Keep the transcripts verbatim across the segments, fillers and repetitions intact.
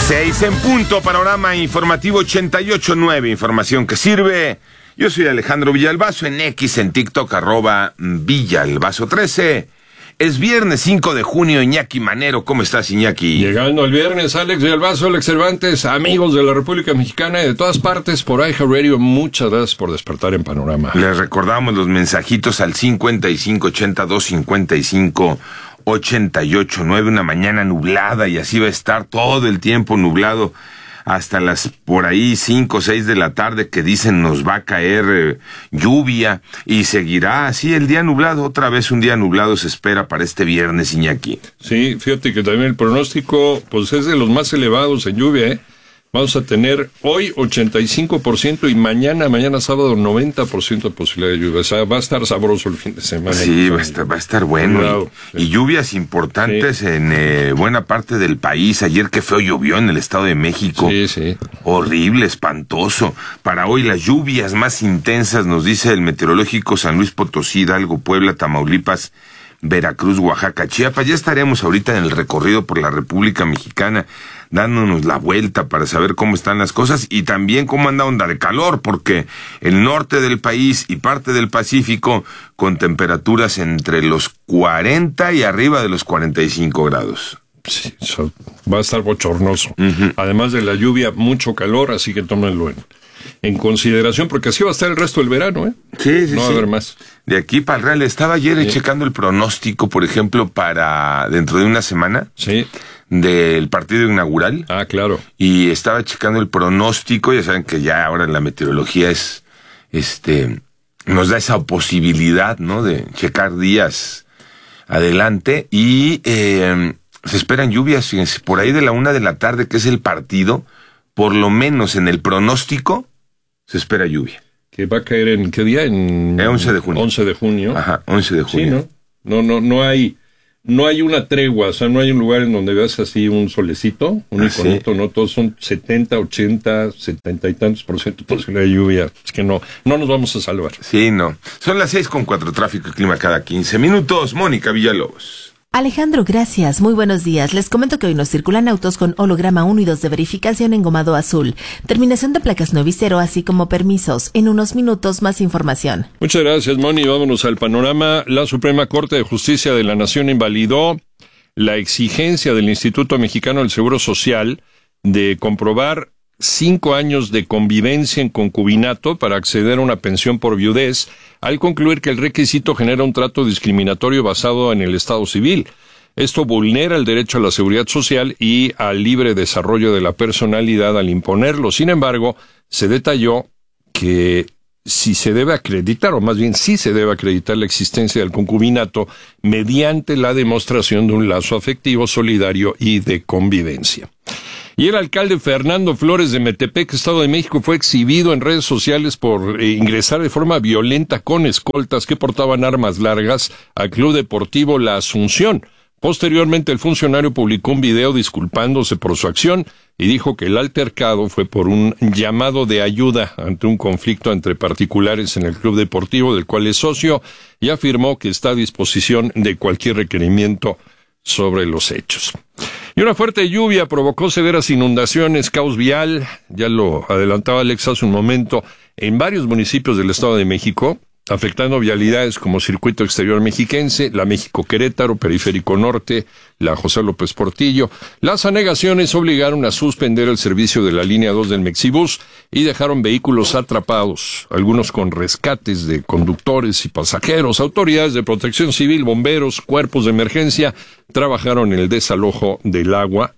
Seis en punto, panorama informativo ochenta y ocho punto nueve, información que sirve. Yo soy Alejandro Villalbazo, en X, en TikTok, arroba Villalbazo trece. Es viernes cinco de junio, Iñaki Manero. ¿Cómo estás, Iñaki? Llegando el viernes, Alex Villalbazo, Alex Cervantes, amigos de la República Mexicana y de todas partes por iHeartRadio, muchas gracias por despertar en Panorama. Les recordamos los mensajitos al cincuenta y cinco ochenta y dos cincuenta y cinco ochenta y ocho nueve, una mañana nublada, y así va a estar todo el tiempo nublado hasta las por ahí cinco o seis de la tarde, que dicen nos va a caer eh, lluvia, y seguirá así el día nublado. Otra vez un día nublado se espera para este viernes, Iñaki. Sí, fíjate que también el pronóstico pues es de los más elevados en lluvia, ¿eh? Vamos a tener hoy ochenta y cinco por ciento y mañana, mañana sábado, noventa por ciento de posibilidad de lluvia. O sea, va a estar sabroso el fin de semana. Sí, va a estar, va a estar bueno. Y, y lluvias importantes sí. en eh, buena parte del país. Ayer qué feo llovió en el Estado de México. Sí, sí. Horrible, espantoso. Para hoy las lluvias más intensas, nos dice el meteorológico, San Luis Potosí, Hidalgo, Puebla, Tamaulipas, Veracruz, Oaxaca, Chiapas. Ya estaremos ahorita en el recorrido por la República Mexicana, dándonos la vuelta para saber cómo están las cosas y también cómo anda onda de calor, porque el norte del país y parte del Pacífico con temperaturas entre los cuarenta y arriba de los cuarenta y cinco grados. Sí, eso va a estar bochornoso. Uh-huh. Además de la lluvia, mucho calor, así que tómenlo en, en consideración, porque así va a estar el resto del verano, ¿eh? Sí, sí, no va sí. a haber más. De aquí para el Real. Estaba ayer sí. checando el pronóstico, por ejemplo, para dentro de una semana. Sí. Del partido inaugural. Ah, claro. Y estaba checando el pronóstico. Ya saben que ya ahora la meteorología es, este, nos da esa posibilidad, ¿no? De checar días adelante. Y eh, se esperan lluvias, fíjense, por ahí de la una de la tarde, que es el partido, por lo menos en el pronóstico, se espera lluvia. ¿Que va a caer en qué día? En el once de junio. once de junio. Ajá, once de junio. Sí, ¿no? No, no, no hay... No hay una tregua, o sea, no hay un lugar en donde veas así un solecito, un ¿Ah, iconito, sí? ¿no? Todos son setenta, ochenta, setenta y tantos por ciento de posibilidad de lluvia. Es que no, no nos vamos a salvar. Sí, no. Son las seis con cuatro, tráfico y clima cada quince minutos. Mónica Villalobos. Alejandro, gracias. Muy buenos días. Les comento que hoy nos circulan autos con holograma uno y dos de verificación engomado azul, terminación de placas nueve y cero, así como permisos. En unos minutos más información. Muchas gracias, Moni. Vámonos al panorama. La Suprema Corte de Justicia de la Nación invalidó la exigencia del Instituto Mexicano del Seguro Social de comprobar cinco años de convivencia en concubinato para acceder a una pensión por viudez, al concluir que el requisito genera un trato discriminatorio basado en el estado civil. Esto vulnera el derecho a la seguridad social y al libre desarrollo de la personalidad al imponerlo. Sin embargo, se detalló que si se debe acreditar, o más bien sí se debe acreditar la existencia del concubinato mediante la demostración de un lazo afectivo, solidario y de convivencia. Y el alcalde Fernando Flores de Metepec, Estado de México, fue exhibido en redes sociales por eh, ingresar de forma violenta con escoltas que portaban armas largas al Club Deportivo La Asunción. Posteriormente, el funcionario publicó un video disculpándose por su acción y dijo que el altercado fue por un llamado de ayuda ante un conflicto entre particulares en el Club Deportivo, del cual es socio, y afirmó que está a disposición de cualquier requerimiento sobre los hechos. Y una fuerte lluvia provocó severas inundaciones, caos vial, ya lo adelantaba Alex hace un momento, en varios municipios del Estado de México, afectando vialidades como Circuito Exterior Mexiquense, la México-Querétaro, Periférico Norte, la José López Portillo. Las anegaciones obligaron a suspender el servicio de la línea dos del Mexibús y dejaron vehículos atrapados, algunos con rescates de conductores y pasajeros. Autoridades de protección civil, bomberos, cuerpos de emergencia trabajaron en el desalojo del agua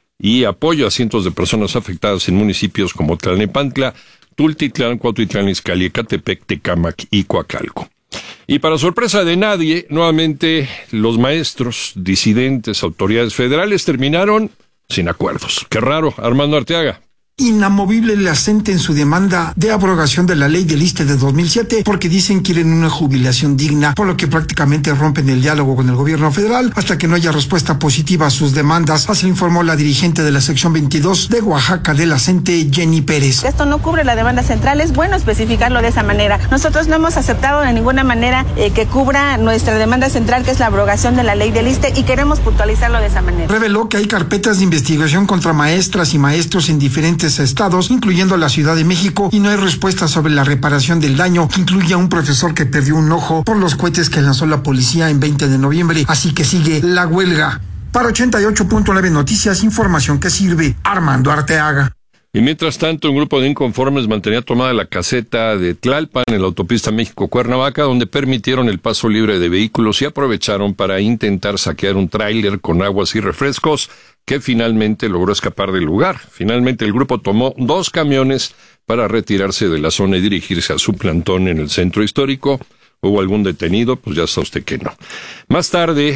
y apoyo a cientos de personas afectadas en municipios como Tlalnepantla, Tultitlán, Cuautitlán, Izcalli, Ecatepec, Tecámac y Coacalco. Y para sorpresa de nadie, nuevamente los maestros, disidentes, autoridades federales terminaron sin acuerdos. Qué raro, Armando Arteaga. inamovible la CENTE en su demanda de abrogación de la ley del ISSSTE de dos mil siete, porque dicen que quieren una jubilación digna, por lo que prácticamente rompen el diálogo con el gobierno federal hasta que no haya respuesta positiva a sus demandas. Así informó la dirigente de la sección veintidós de Oaxaca de la CENTE, Jenny Pérez. Esto no cubre la demanda central, es bueno especificarlo de esa manera. Nosotros no hemos aceptado de ninguna manera eh, que cubra nuestra demanda central, que es la abrogación de la ley del ISSSTE, y queremos puntualizarlo de esa manera. Reveló que hay carpetas de investigación contra maestras y maestros en diferentes estados, incluyendo la Ciudad de México, y no hay respuesta sobre la reparación del daño, que incluye a un profesor que perdió un ojo por los cohetes que lanzó la policía en veinte de noviembre, así que sigue la huelga. Para ochenta y ocho punto nueve Noticias, información que sirve. Armando Arteaga. Y mientras tanto, un grupo de inconformes mantenía tomada la caseta de Tlalpan en la autopista México-Cuernavaca, donde permitieron el paso libre de vehículos y aprovecharon para intentar saquear un tráiler con aguas y refrescos que finalmente logró escapar del lugar. Finalmente el grupo tomó dos camiones para retirarse de la zona y dirigirse a su plantón en el centro histórico. ¿Hubo algún detenido? Pues ya sabe usted que no. Más tarde,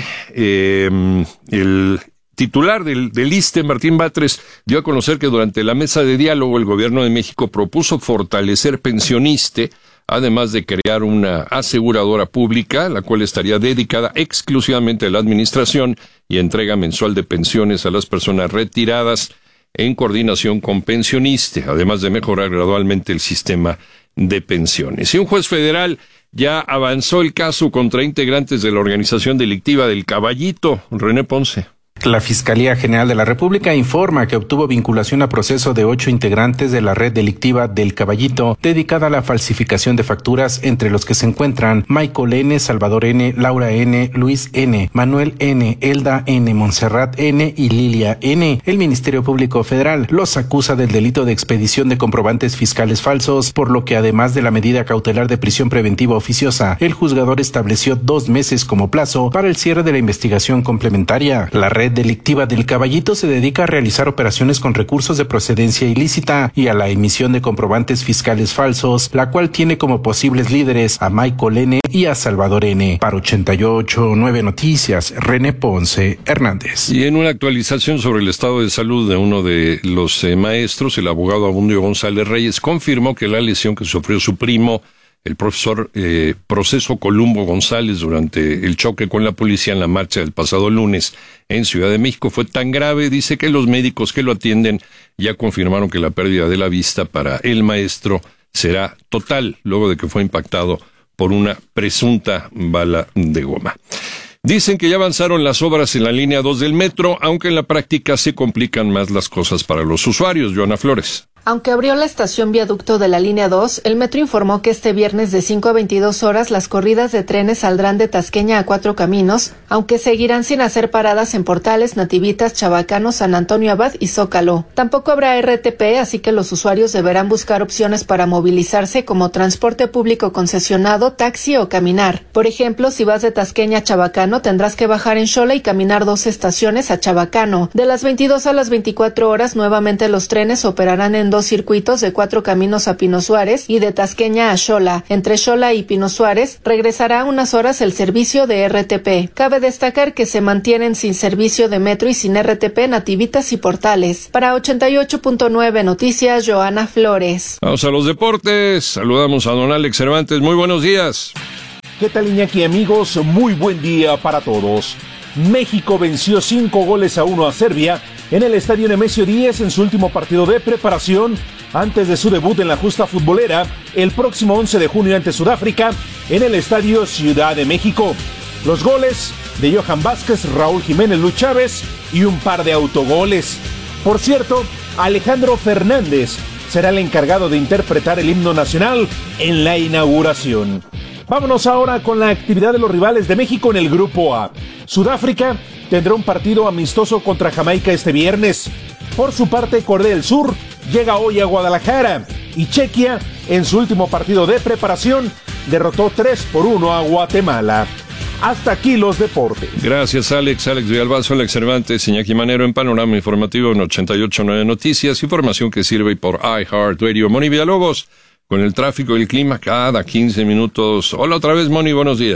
eh, el titular del, del ISSSTE, Martín Batres, dio a conocer que durante la mesa de diálogo el gobierno de México propuso fortalecer Pensioniste, además de crear una aseguradora pública, la cual estaría dedicada exclusivamente a la administración y entrega mensual de pensiones a las personas retiradas en coordinación con Pensioniste, además de mejorar gradualmente el sistema de pensiones. Y un juez federal ya avanzó el caso contra integrantes de la organización delictiva del Caballito. René Ponce. La Fiscalía General de la República informa que obtuvo vinculación a proceso de ocho integrantes de la red delictiva del Caballito, dedicada a la falsificación de facturas, entre los que se encuentran Michael N., Salvador N., Laura N., Luis N., Manuel N., Elda N., Montserrat N. y Lilia N. El Ministerio Público Federal los acusa del delito de expedición de comprobantes fiscales falsos, por lo que además de la medida cautelar de prisión preventiva oficiosa, el juzgador estableció dos meses como plazo para el cierre de la investigación complementaria. La red delictiva del Caballito se dedica a realizar operaciones con recursos de procedencia ilícita y a la emisión de comprobantes fiscales falsos, la cual tiene como posibles líderes a Michael N. y a Salvador N. Para ochenta y ocho punto nueve Noticias, René Ponce Hernández. Y en una actualización sobre el estado de salud de uno de los eh, maestros, el abogado Abundio González Reyes confirmó que la lesión que sufrió su primo, el profesor eh, Proceso Columbo González, durante el choque con la policía en la marcha del pasado lunes en Ciudad de México fue tan grave, dice, que los médicos que lo atienden ya confirmaron que la pérdida de la vista para el maestro será total, luego de que fue impactado por una presunta bala de goma. Dicen que ya avanzaron las obras en la línea dos del metro, aunque en la práctica se complican más las cosas para los usuarios. Joana Flores. Aunque abrió la estación viaducto de la línea dos, el metro informó que este viernes de cinco a veintidós horas las corridas de trenes saldrán de Tasqueña a Cuatro Caminos, aunque seguirán sin hacer paradas en Portales, Nativitas, Chabacano, San Antonio Abad y Zócalo. Tampoco habrá R T P, así que los usuarios deberán buscar opciones para movilizarse como transporte público concesionado, taxi o caminar. Por ejemplo, si vas de Tasqueña a Chabacano, tendrás que bajar en Xola y caminar dos estaciones a Chabacano. De las veintidós a las veinticuatro horas, nuevamente los trenes operarán en dos circuitos de Cuatro Caminos a Pino Suárez y de Tasqueña a Xola. Entre Xola y Pino Suárez regresará unas horas el servicio de R T P. Cabe destacar que se mantienen sin servicio de metro y sin R T P Nativitas y Portales. Para ochenta y ocho punto nueve Noticias, Joana Flores. Vamos a los deportes. Saludamos a don Alex Cervantes. Muy buenos días. ¿Qué tal, Iñaki, amigos? Muy buen día para todos. México venció cinco goles a uno a Serbia en el estadio Nemesio diez en su último partido de preparación antes de su debut en la justa futbolera el próximo once de junio ante Sudáfrica en el estadio Ciudad de México. Los goles de Johan Vázquez, Raúl Jiménez, Luis Chávez y un par de autogoles. Por cierto, Alejandro Fernández será el encargado de interpretar el himno nacional en la inauguración. Vámonos ahora con la actividad de los rivales de México en el Grupo A. Sudáfrica tendrá un partido amistoso contra Jamaica este viernes. Por su parte, Corea del Sur llega hoy a Guadalajara y Chequia, en su último partido de preparación, derrotó tres por uno a Guatemala. Hasta aquí los deportes. Gracias, Alex. Alex Villalbazo, Alex Cervantes, Iñaki Manero en Panorama Informativo en ochenta y ocho punto nueve Noticias. Información que sirve por iHeartRadio. Moni Villalobos, con el tráfico y el clima cada quince minutos. Hola otra vez, Moni, buenos días.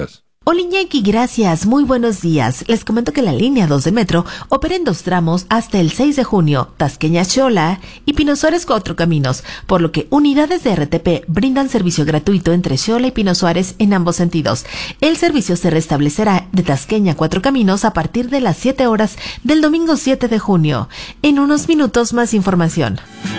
Hola Iñaki, gracias, muy buenos días. Les comento que la línea dos de metro opera en dos tramos hasta el seis de junio, Tasqueña-Xola y Pino Suárez Cuatro Caminos, por lo que unidades de R T P brindan servicio gratuito entre Xola y Pino Suárez en ambos sentidos. El servicio se restablecerá de Tasqueña Cuatro Caminos a partir de las siete horas del domingo siete de junio. En unos minutos más información.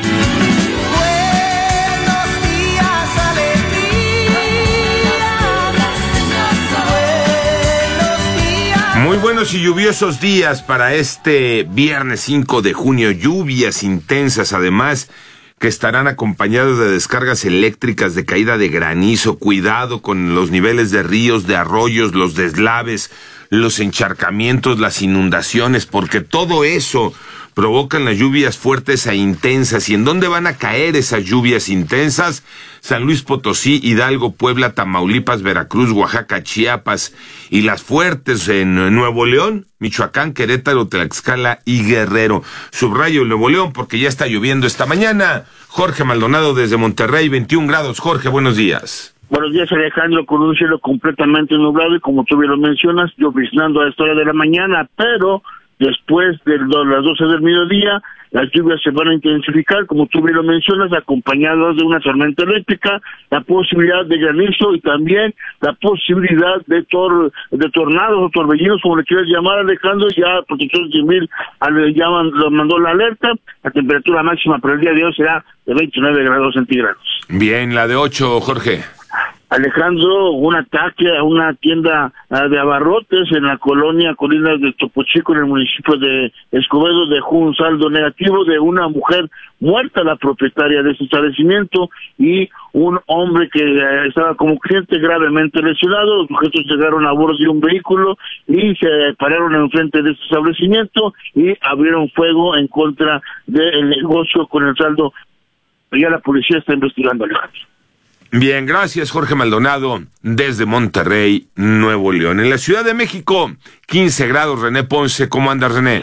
Muy buenos y lluviosos días para este viernes cinco de junio, lluvias intensas además que estarán acompañadas de descargas eléctricas, de caída de granizo. Cuidado con los niveles de ríos, de arroyos, los deslaves, los encharcamientos, las inundaciones, porque todo eso provocan las lluvias fuertes e intensas. ¿Y en dónde van a caer esas lluvias intensas? San Luis Potosí, Hidalgo, Puebla, Tamaulipas, Veracruz, Oaxaca, Chiapas, y las fuertes en Nuevo León, Michoacán, Querétaro, Tlaxcala y Guerrero. Subrayo Nuevo León porque ya está lloviendo esta mañana. Jorge Maldonado desde Monterrey, veintiún grados. Jorge, buenos días. Buenos días, Alejandro, con un cielo completamente nublado y como tú bien lo mencionas, lloviznando a esta hora de la mañana, pero después de las doce del mediodía, las lluvias se van a intensificar, como tú bien lo mencionas, acompañadas de una tormenta eléctrica, la posibilidad de granizo y también la posibilidad de tor de tornados o torbellinos, como le quieras llamar, Alejandro. Ya Protección Civil le llaman, lo mandó la alerta. La temperatura máxima para el día de hoy será de veintinueve grados centígrados. Bien, la de ocho, Jorge. Alejandro, un ataque a una tienda uh, de abarrotes en la colonia Colinas de Topo Chico, en el municipio de Escobedo, dejó un saldo negativo de una mujer muerta, la propietaria de ese establecimiento, y un hombre que uh, estaba como cliente gravemente lesionado. Los sujetos llegaron a bordo de un vehículo y se pararon enfrente de ese establecimiento y abrieron fuego en contra del negocio con el saldo. Ya la policía está investigando, Alejandro. Bien, gracias Jorge Maldonado desde Monterrey, Nuevo León. En la Ciudad de México, quince grados, René Ponce. ¿Cómo andas, René?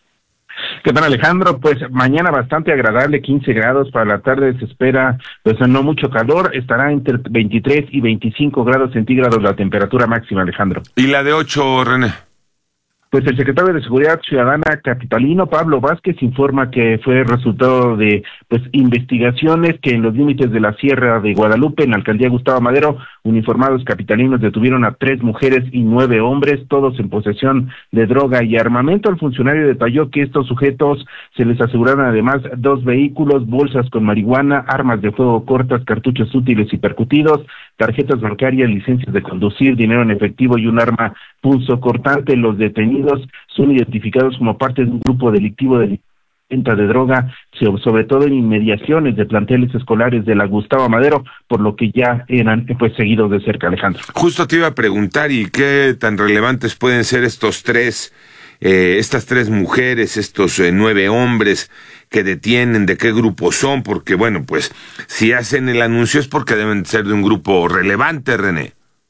¿Qué tal, Alejandro? Pues mañana bastante agradable, quince grados, para la tarde se espera pues no mucho calor, estará entre veintitrés y veinticinco grados centígrados la temperatura máxima, Alejandro. ¿Y la de ocho, René? Pues el secretario de Seguridad Ciudadana capitalino, Pablo Vázquez, informa que fue resultado de pues investigaciones que en los límites de la Sierra de Guadalupe, en la alcaldía Gustavo Madero, uniformados capitalinos detuvieron a tres mujeres y nueve hombres, todos en posesión de droga y armamento. El funcionario detalló que estos sujetos se les aseguraron además dos vehículos, bolsas con marihuana, armas de fuego cortas, cartuchos útiles y percutidos, tarjetas bancarias, licencias de conducir, dinero en efectivo y un arma punzocortante. Los detenidos son identificados como parte de un grupo delictivo de venta de droga, sobre todo en inmediaciones de planteles escolares de la Gustavo Madero, por lo que ya eran pues seguidos de cerca, Alejandro. Justo te iba a preguntar, ¿y qué tan relevantes pueden ser estos tres, eh, estas tres mujeres, estos eh, nueve hombres que detienen? ¿De qué grupo son? Porque bueno, pues si hacen el anuncio es porque deben ser de un grupo relevante, René.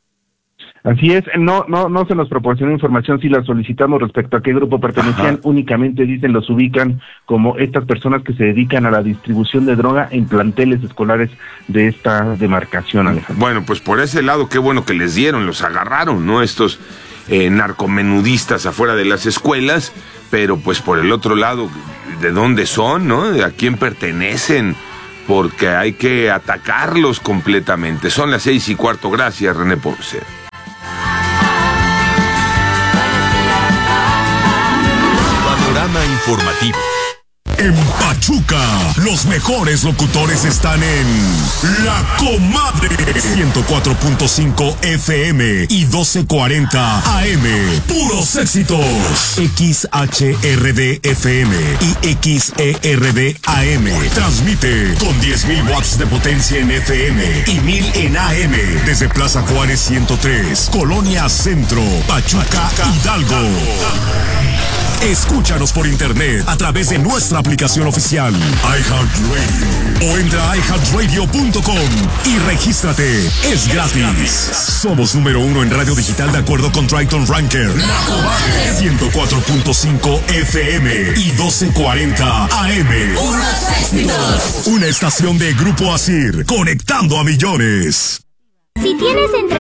Así es, no no no se nos proporcionó información, si la solicitamos respecto a qué grupo pertenecían. Ajá. Únicamente dicen, los ubican como estas personas que se dedican a la distribución de droga en planteles escolares de esta demarcación, Alejandro. Bueno, pues por ese lado, qué bueno que les dieron, los agarraron, ¿no? Estos eh, narcomenudistas afuera de las escuelas, pero pues por el otro lado, ¿de dónde son, no? ¿A quién pertenecen? Porque hay que atacarlos completamente. Son las seis y cuarto, gracias, René Ponce. Informativo. En Pachuca, los mejores locutores están en La Comadre, ciento cuatro punto cinco F M y doce cuarenta A M. Puros éxitos. X H R D F M y X E R D A M. Transmite con diez mil watts de potencia en F M y mil en A M. Desde Plaza Juárez ciento tres, Colonia Centro, Pachuca, Hidalgo. Escúchanos por internet a través de nuestra aplicación oficial iHeartRadio o entra a i heart radio punto com y regístrate. Es gratis. Somos número uno en radio digital de acuerdo con Triton Ranker. La Comadre, ciento cuatro punto cinco F M y doce cuarenta A M. Unos éxitos. Una estación de Grupo Asir, conectando a millones. Si tienes entre